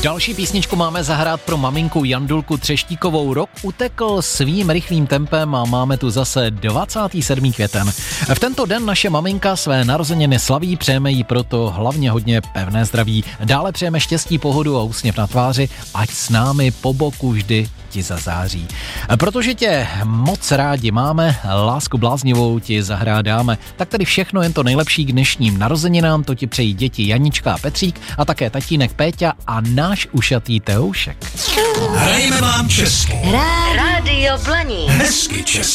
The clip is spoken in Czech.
Další písničku máme zahrát pro maminku Jandulku Třeštíkovou. Rok utekl svým rychlým tempem a máme tu zase 27. květen. V tento den naše maminka své narozeniny slaví, přejeme jí proto hlavně hodně pevné zdraví. Dále přejeme štěstí, pohodu a úsměv na tváři, ať s námi po boku vždy ti zazáří. Protože tě moc rádi máme, lásku bláznivou ti zahrádáme. Tak tedy všechno jen to nejlepší k dnešním narozeninám, to ti přejí děti Janička a Petřík a také tatínek Péťa a náš ušatý Tehoušek. Hrajeme vám česky. Rádio Blaník. Hezky česky.